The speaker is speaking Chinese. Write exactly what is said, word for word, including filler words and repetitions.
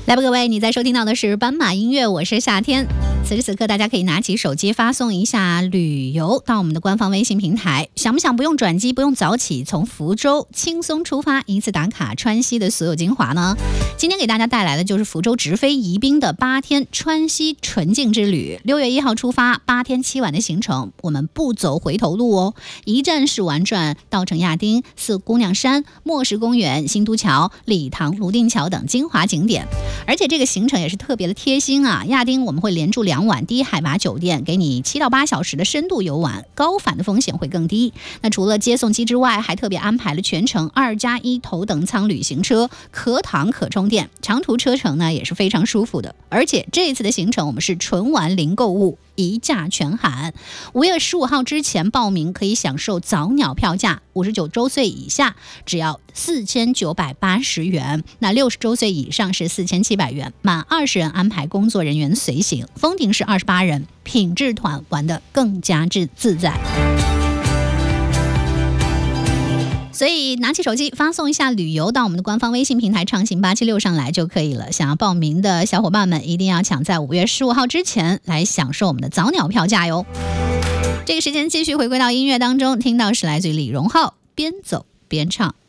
来吧，各位，你在收听到的是斑马音乐，我是夏天。此时此刻，大家可以拿起手机发送一下旅游到我们的官方微信平台。想不想不用转机，不用早起，从福州轻松出发，一次打卡川西的所有精华呢？今天给大家带来的就是福州直飞宜宾的八天川西纯净之旅。六月一号出发，八天七晚的行程，我们不走回头路哦，一站式玩转稻城亚丁、四姑娘山、莫石公园、新都桥、礼堂、泸定桥等精华景点。而且这个行程也是特别的贴心啊！亚丁我们会连住两晚低海拔酒店，给你七到八小时的深度游玩，高反的风险会更低。那除了接送机之外，还特别安排了全程二加一头等舱旅行车，可躺可充电，长途车程呢也是非常舒服的。而且这一次的行程我们是纯玩零购物，一价全含。五月十五号之前报名可以享受早鸟票价，五十九周岁以下只要四千九百八十元，那六十周岁以上是四千七百元，满二十人安排工作人员随行，封顶是二十八人，品质团玩得更加自自在。所以拿起手机发送一下旅游到我们的官方微信平台畅行八七六上来就可以了。想要报名的小伙伴们一定要抢在五月十五号之前来享受我们的早鸟票价哟。这个时间继续回归到音乐当中，听到是来自于李荣浩边走边唱。